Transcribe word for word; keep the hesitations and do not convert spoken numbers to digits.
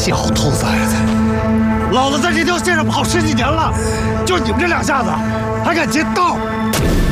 小兔崽子！老子在这条线上跑十几年了，就你们这两下子，还敢劫道？